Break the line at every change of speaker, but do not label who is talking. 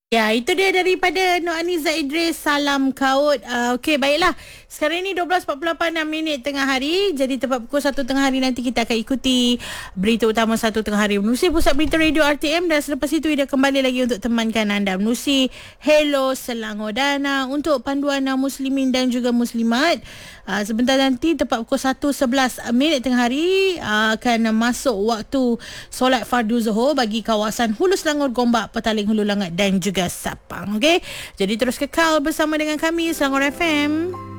Ya, itu dia daripada Nur Aniza Idris. Salam kaut. Okey, baiklah. Sekarang ni 12.48 tengah hari. Jadi tepat pukul 1 tengah hari nanti kita akan ikuti berita utama 1 tengah hari menerusi Pusat Berita Radio RTM. Dan selepas itu Ida kembali lagi untuk temankan anda menerusi Hello Selangor. Dan untuk panduan muslimin dan juga muslimat, sebentar nanti tepat pukul 1.11 tengah hari akan masuk waktu solat fardu Zuhur bagi kawasan Hulu Selangor, Gombak, Petaling, Hulu Langat dan juga Sapang. Okey. Jadi terus kekal bersama dengan kami Selangor FM.